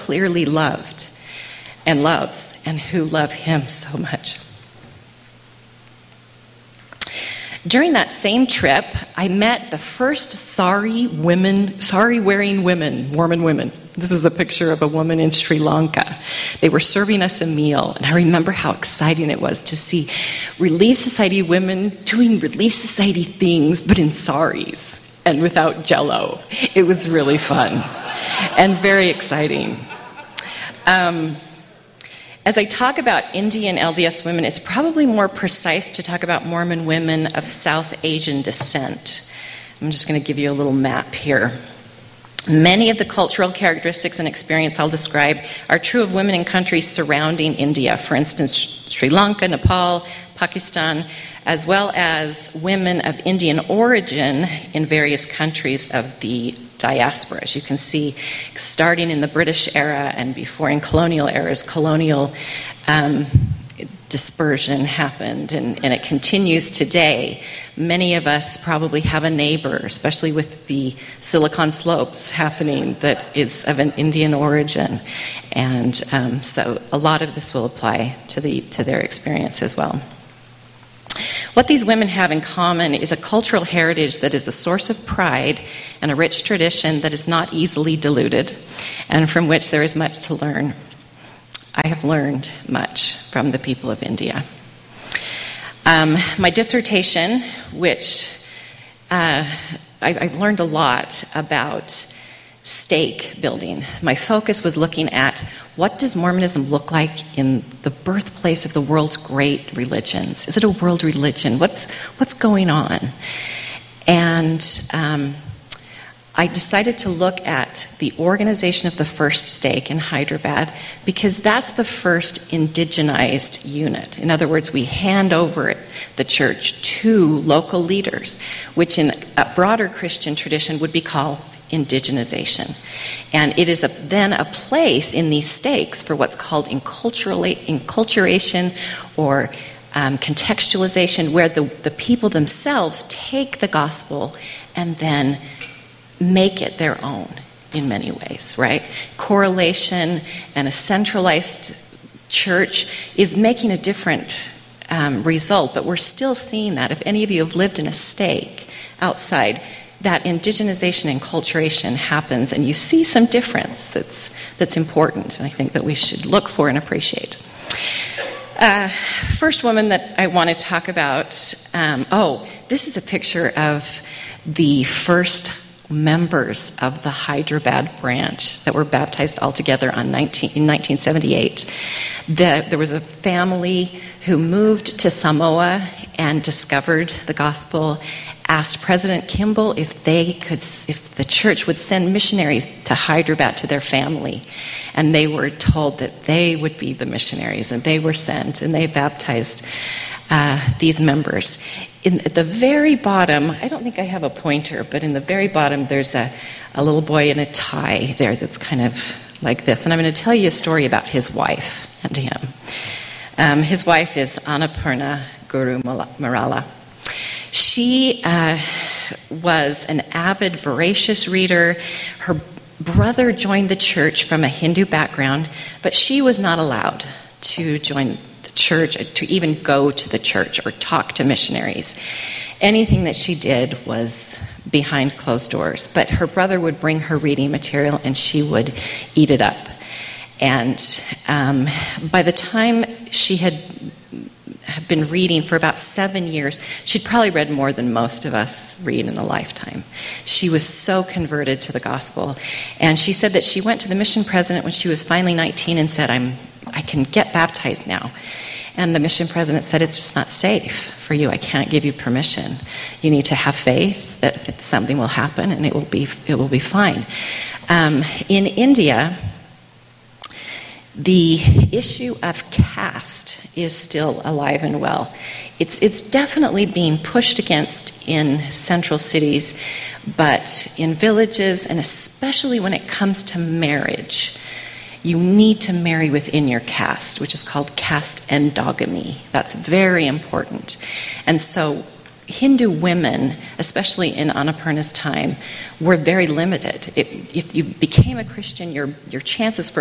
clearly loved and loves, and who love him so much. During that same trip, I met the first sari-wearing women, Mormon women. This is a picture of a woman in Sri Lanka. They were serving us a meal, and I remember how exciting it was to see Relief Society women doing Relief Society things, but in saris and without Jell-O. It was really fun and very exciting. As I talk about Indian LDS women, it's probably more precise to talk about Mormon women of South Asian descent. I'm just going to give you a little map here. Many of the cultural characteristics and experience I'll describe are true of women in countries surrounding India, for instance, Sri Lanka, Nepal, Pakistan, as well as women of Indian origin in various countries of the diaspora. As you can see, starting in the British era and before in colonial eras, colonial dispersion happened, and it continues today. Many of us probably have a neighbor, especially with the Silicon Slopes happening, that is of an Indian origin, and so a lot of this will apply to their experience as well. What these women have in common is a cultural heritage that is a source of pride and a rich tradition that is not easily diluted, and from which there is much to learn. I have learned much from the people of India. My dissertation, which I've learned a lot about stake building. My focus was looking at what does Mormonism look like in the birthplace of the world's great religions? Is it a world religion? What's going on? And I decided to look at the organization of the first stake in Hyderabad because that's the first indigenized unit. In other words, we hand over the church to local leaders, which in a broader Christian tradition would be called indigenization. And it is then a place in these stakes for what's called enculturation or contextualization, where the people themselves take the gospel and then make it their own in many ways, right? Correlation and a centralized church is making a different result, but we're still seeing that. If any of you have lived in a stake outside, that indigenization and enculturation happens, and you see some difference that's important, and I think that we should look for and appreciate. First woman that I want to talk about, this is a picture of the first members of the Hyderabad branch that were baptized all together in 1978. There was a family who moved to Samoa and discovered the gospel, asked President Kimball if the church would send missionaries to Hyderabad to their family, and they were told that they would be the missionaries, and they were sent, and they baptized these members. At the very bottom, I don't think I have a pointer, but in the very bottom there's a little boy in a tie there that's kind of like this. And I'm going to tell you a story about his wife and him. His wife is Annapurna Guru Marala. She was an avid, voracious reader. Her brother joined the church from a Hindu background, but she was not allowed to join church, to even go to the church or talk to missionaries. Anything that she did was behind closed doors, but her brother would bring her reading material and she would eat it up. And by the time she had been reading for about 7 years, she'd probably read more than most of us read in a lifetime. She was so converted to the gospel, and she said that she went to the mission president when she was finally 19 and said, I can get baptized now. And the mission president said, it's just not safe for you. I can't give you permission. You need to have faith that something will happen and it will be fine. In India, the issue of caste is still alive and well. It's definitely being pushed against in central cities, but in villages, and especially when it comes to marriage, you need to marry within your caste, which is called caste endogamy. That's very important. And so Hindu women, especially in Annapurna's time, were very limited. If you became a Christian, your chances for